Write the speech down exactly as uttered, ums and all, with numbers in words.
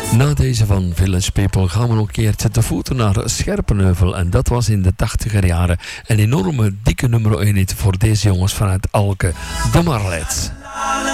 Na deze van Village People gaan we nog een keertje te voeten naar Scherpenheuvel. En dat was in de tachtiger jaren een enorme dikke nummer één hit voor deze jongens vanuit Alke, de Marlets.